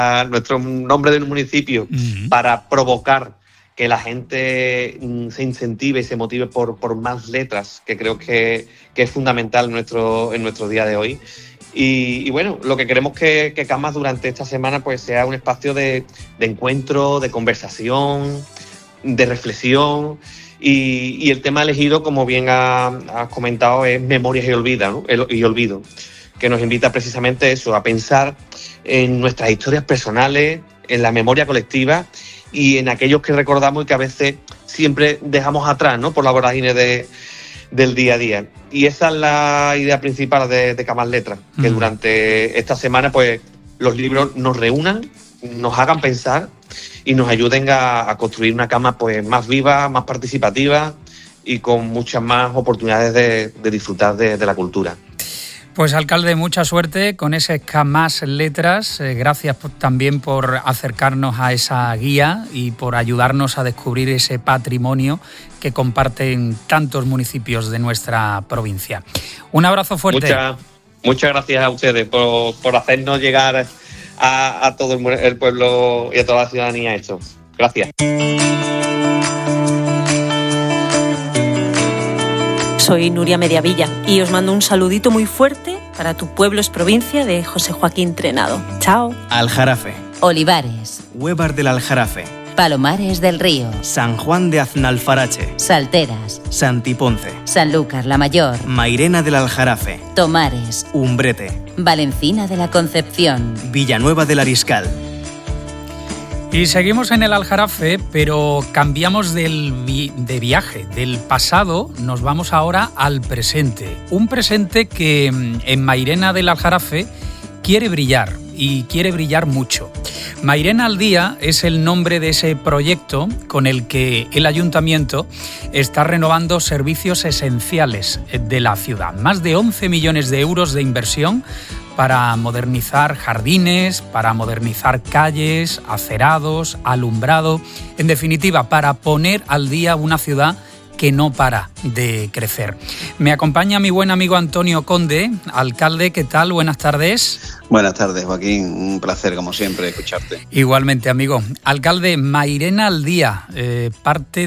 nuestro nombre del municipio para provocar que la gente se incentive y se motive por más letras, que creo que es fundamental en nuestro día de hoy. Y bueno, lo que queremos que Camas durante esta semana pues sea un espacio de encuentro, de conversación, de reflexión. Y el tema elegido, como bien has comentado, es Memorias y Olvido, que nos invita precisamente a eso, a pensar en nuestras historias personales, en la memoria colectiva y en aquellos que recordamos y que a veces siempre dejamos atrás, ¿no?, por la vorágine del día a día. Y esa es la idea principal de Camas Letras, que durante esta semana pues los libros nos reúnan, nos hagan pensar y nos ayuden a construir una Cama pues más viva, más participativa y con muchas más oportunidades de disfrutar de la cultura. Pues alcalde, mucha suerte con ese Camas Letras. Gracias también por acercarnos a esa guía y por ayudarnos a descubrir ese patrimonio que comparten tantos municipios de nuestra provincia. Un abrazo fuerte. Muchas gracias a ustedes por hacernos llegar a todo el pueblo y a toda la ciudadanía esto. Gracias. Soy Nuria Mediavilla y os mando un saludito muy fuerte para Tu pueblo es provincia de José Joaquín Trenado. Chao. Aljarafe, Olivares, Huévar del Aljarafe, Palomares del Río, San Juan de Aznalfarache, Salteras, Santiponce, Sanlúcar la Mayor, Mairena del Aljarafe, Tomares, Umbrete, Valencina de la Concepción, Villanueva del Ariscal. Y seguimos en el Aljarafe, pero cambiamos de viaje. Del pasado nos vamos ahora al presente. Un presente que en Mairena del Aljarafe quiere brillar y quiere brillar mucho. Mairena al Día es el nombre de ese proyecto con el que el ayuntamiento está renovando servicios esenciales de la ciudad. Más de 11 millones de euros de inversión para modernizar jardines, para modernizar calles, acerados, alumbrado, en definitiva, para poner al día una ciudad que no para de crecer. Me acompaña mi buen amigo Antonio Conde. Alcalde, ¿qué tal? Buenas tardes. Buenas tardes, Joaquín. Un placer, como siempre, escucharte. Igualmente, amigo. Alcalde, Mairena al Día, parte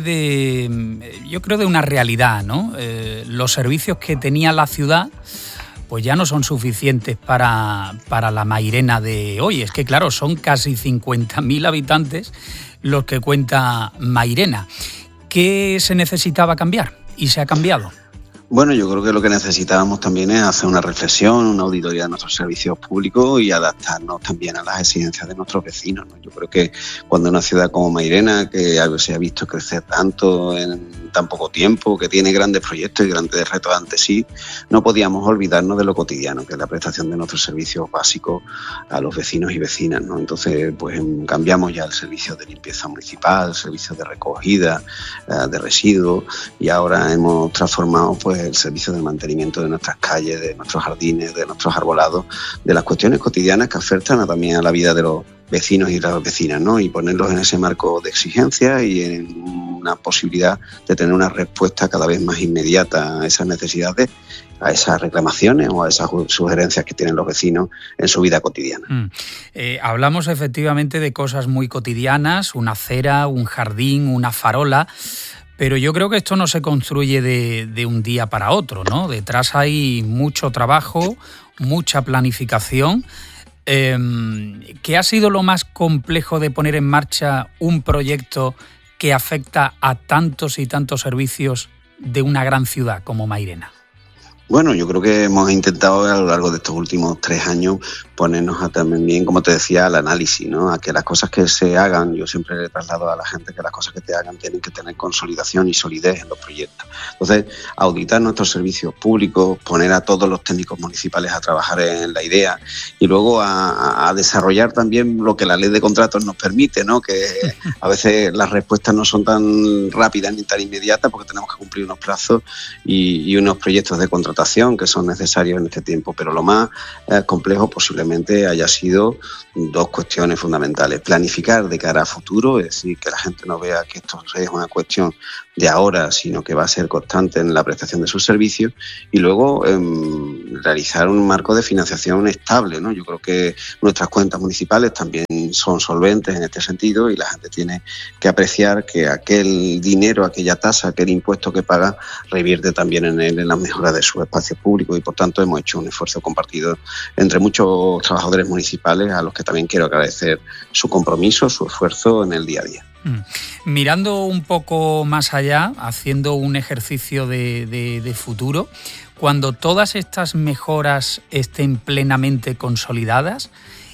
de, yo creo, de una realidad, ¿no? Los servicios que tenía la ciudad pues ya no son suficientes para la Mairena de hoy. Es que, claro, son casi 50.000 habitantes los que cuenta Mairena. ¿Qué se necesitaba cambiar? ¿Y se ha cambiado? Bueno, yo creo que lo que necesitábamos también es hacer una reflexión, una auditoría de nuestros servicios públicos y adaptarnos también a las exigencias de nuestros vecinos, ¿no? Yo creo que cuando una ciudad como Mairena, que se ha visto crecer tanto en tan poco tiempo, que tiene grandes proyectos y grandes retos ante sí, no podíamos olvidarnos de lo cotidiano, que es la prestación de nuestros servicios básicos a los vecinos y vecinas, ¿no? Entonces, pues cambiamos ya el servicio de limpieza municipal, servicios de recogida de residuos, y ahora hemos transformado pues el servicio de mantenimiento de nuestras calles, de nuestros jardines, de nuestros arbolados, de las cuestiones cotidianas que afectan también a la vida de los vecinos y las vecinas, ¿no? Y ponerlos en ese marco de exigencia y en una posibilidad de tener una respuesta cada vez más inmediata a esas necesidades, a esas reclamaciones o a esas sugerencias que tienen los vecinos en su vida cotidiana. Hablamos efectivamente de cosas muy cotidianas, una acera, un jardín, una farola, pero yo creo que esto no se construye de un día para otro, ¿no? Detrás hay mucho trabajo, mucha planificación. ¿Qué ha sido lo más complejo de poner en marcha un proyecto que afecta a tantos y tantos servicios de una gran ciudad como Mairena? Bueno, yo creo que hemos intentado a lo largo de estos últimos 3 años ponernos también, como te decía, al análisis, ¿no? A que las cosas que se hagan, yo siempre le traslado a la gente que las cosas que te hagan tienen que tener consolidación y solidez en los proyectos. Entonces, auditar nuestros servicios públicos, poner a todos los técnicos municipales a trabajar en la idea y luego a desarrollar también lo que la ley de contratos nos permite, ¿no? Que a veces las respuestas no son tan rápidas ni tan inmediatas porque tenemos que cumplir unos plazos y unos proyectos de contratación contratación que son necesarios en este tiempo, pero lo más complejo posiblemente haya sido dos cuestiones fundamentales. Planificar de cara a futuro, es decir, que la gente no vea que esto es una cuestión de ahora, sino que va a ser constante en la prestación de sus servicios, y luego realizar un marco de financiación estable, ¿no? Yo creo que nuestras cuentas municipales también son solventes en este sentido, y la gente tiene que apreciar que aquel dinero, aquella tasa, aquel impuesto que paga, revierte también en la mejora de sus espacios públicos, y por tanto hemos hecho un esfuerzo compartido entre muchos trabajadores municipales, a los que también quiero agradecer su compromiso, su esfuerzo en el día a día. Mirando un poco más allá, haciendo un ejercicio de futuro, cuando todas estas mejoras estén plenamente consolidadas,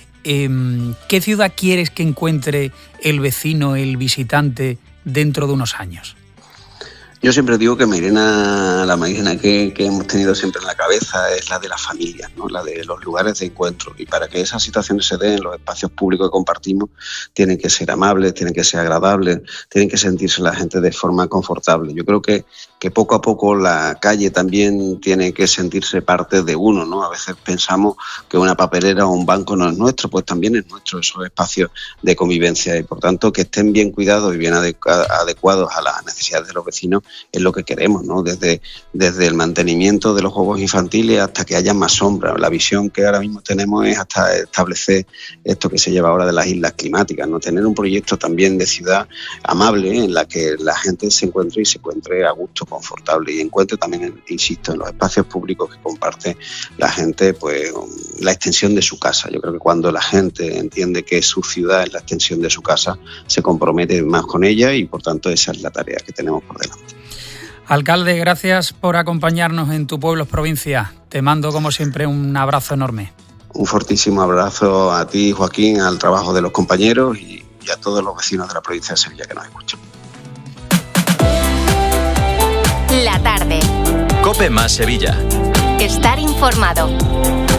¿qué ciudad quieres que encuentre el vecino, el visitante, dentro de unos años? Yo siempre digo que la Mairena que hemos tenido siempre en la cabeza es la de las familias, ¿no? La de los lugares de encuentro. Y para que esas situaciones se den, los espacios públicos que compartimos tienen que ser amables, tienen que ser agradables, tienen que sentirse la gente de forma confortable. Yo creo que poco a poco la calle también tiene que sentirse parte de uno, ¿no? A veces pensamos que una papelera o un banco no es nuestro, pues también es nuestro, esos espacios de convivencia, y por tanto que estén bien cuidados y bien adecuados a las necesidades de los vecinos es lo que queremos, ¿no? Desde el mantenimiento de los juegos infantiles hasta que haya más sombra. La visión que ahora mismo tenemos es hasta establecer esto que se lleva ahora de las islas climáticas, ¿no? Tener un proyecto también de ciudad amable en la que la gente se encuentre a gusto, confortable, y encuentre también, insisto, en los espacios públicos que comparte la gente, pues la extensión de su casa. Yo creo que cuando la gente entiende que su ciudad es la extensión de su casa, se compromete más con ella, y por tanto esa es la tarea que tenemos por delante. Alcalde, gracias por acompañarnos en Tu Pueblo es Provincia. Te mando, como siempre, un abrazo enorme. Un fortísimo abrazo a ti, Joaquín, al trabajo de los compañeros y a todos los vecinos de la provincia de Sevilla que nos escuchan. La tarde. COPE más Sevilla. Estar informado.